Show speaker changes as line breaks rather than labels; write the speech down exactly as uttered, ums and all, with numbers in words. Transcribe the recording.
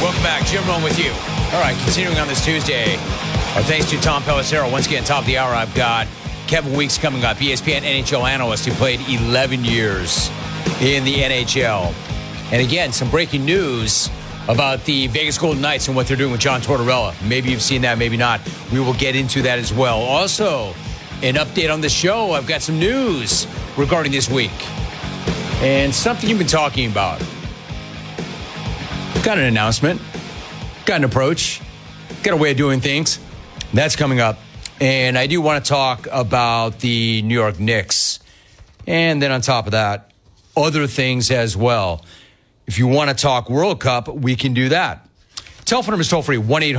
Welcome back. Jim Rome with you. All right, continuing on this Tuesday. Our thanks to Tom Pelissero. Once again, top of the hour, I've got Kevin Weeks coming up, E S P N N H L analyst who played eleven years in the N H L. And again, some breaking news about the Vegas Golden Knights and what they're doing with John Tortorella. Maybe you've seen that, maybe not. We will get into that as well. Also, an update on the show. I've got some news regarding this week. And something you've been talking about. Got an announcement. Got an approach. Got a way of doing things. That's coming up. And I do want to talk about the New York Knicks. And then on top of that, other things as well. If you want to talk World Cup, we can do that. Telephone number is toll free, one eight hundred